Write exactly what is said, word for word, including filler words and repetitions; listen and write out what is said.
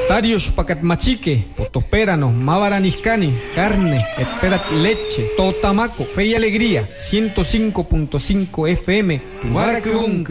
Tarios Pacatmachique, Potospéranos, Mavaraniscani, Carne, Esperat Leche, Totamaco, Fe y Alegría, ciento cinco punto cinco F M, Tubaracrún.